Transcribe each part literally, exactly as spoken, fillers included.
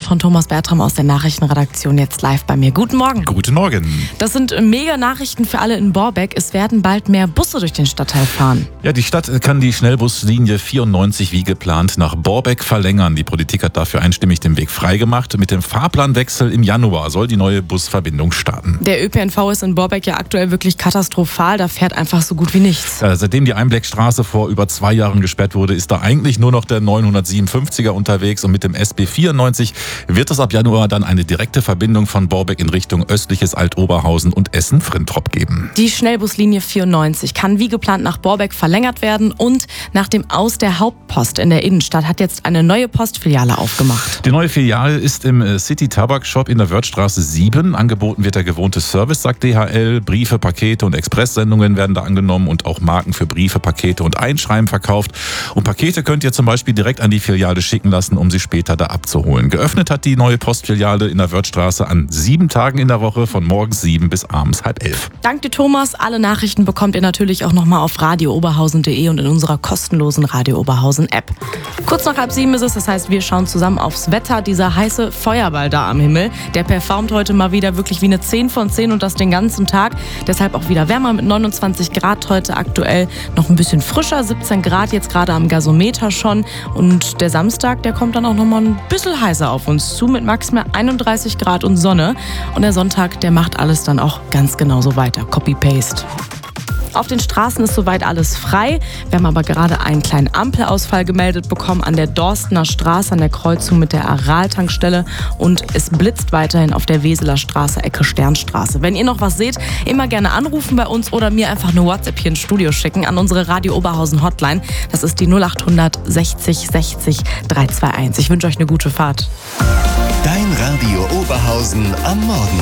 schon Thomas Bertram aus der Nachrichtenredaktion jetzt live bei mir. Guten Morgen. Guten Morgen. Das sind mega Nachrichten für alle in Borbeck. Es werden bald mehr Busse durch den Stadtteil fahren. Ja, die Stadt kann die Schnellbuslinie vierundneunzig wie geplant nach Borbeck verlängern. Die Politik hat dafür einstimmig den Weg freigemacht. Mit dem Fahrplanwechsel im Januar soll die neue Busverbindung starten. Der Ö P N V ist in Borbeck ja aktuell wirklich katastrophal. Da fährt einfach so gut wie nichts. Äh, seitdem die Einbleckstraße vor über zwei Jahren gesperrt wurde, ist da eigentlich nur noch der neunhundertsiebenundfünfziger unterwegs. Und mit dem S B vierundneunzig wird es ab Januar dann eine direkte Verbindung von Borbeck in Richtung östliches Altoberhausen und Essen-Frintrop geben. Die Schnellbuslinie vierundneunzig kann wie geplant nach Borbeck verlängert werden. Und nach dem Aus der Hauptpost in der Innenstadt hat jetzt eine neue Postfiliale aufgemacht. Die neue Filiale ist im City Tabak Shop in der Wörthstraße sieben. Angeboten wird der gewohnte Service, sagt D H L. Briefe, Pakete und Expresssendungen werden da angenommen und auch Marken für Briefe, Pakete und Einschreiben verkauft. Und Pakete könnt ihr zum Beispiel direkt an die Filiale schicken lassen, um sie später da abzuholen. Geöffnet hat die neue Postfiliale in der Wörthstraße an sieben Tagen in der Woche von morgens sieben bis abends halb elf. Dank dir, Thomas. Alle Nachrichten bekommt ihr natürlich auch nochmal auf radio oberhausen punkt de und in unserer kostenlosen Radio Oberhausen App. Kurz nach halb sieben ist es, das heißt, wir schauen zusammen aufs Wetter. Dieser heiße Feuerball da am Himmel, der performt heute mal wieder wirklich wie eine zehn von zehn und das den ganzen Tag. Deshalb auch wieder wärmer mit neunundzwanzig Grad heute aktuell. Noch ein bisschen frischer, siebzehn Grad jetzt gerade am Gasometer schon. Und der Samstag, der kommt dann auch nochmal ein bisschen heißer auf uns zu mit maximal einunddreißig Grad und Sonne. Und der Sonntag, der macht alles dann auch ganz genauso weiter. Copy-Paste. Auf den Straßen ist soweit alles frei. Wir haben aber gerade einen kleinen Ampelausfall gemeldet bekommen an der Dorstener Straße, an der Kreuzung mit der Aral-Tankstelle. Und es blitzt weiterhin auf der Weseler Straße, Ecke Sternstraße. Wenn ihr noch was seht, immer gerne anrufen bei uns oder mir einfach eine WhatsApp hier ins Studio schicken an unsere Radio Oberhausen Hotline. Das ist die null acht hundert sechzig sechzig dreihunderteinundzwanzig. Ich wünsche euch eine gute Fahrt. Dein Radio Oberhausen am Morgen.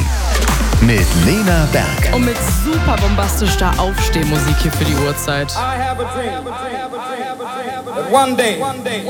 Mit Lena Berg. Und mit super bombastischer Aufstehmusik hier für die Uhrzeit. I have a dream. I have a dream. That one day, one day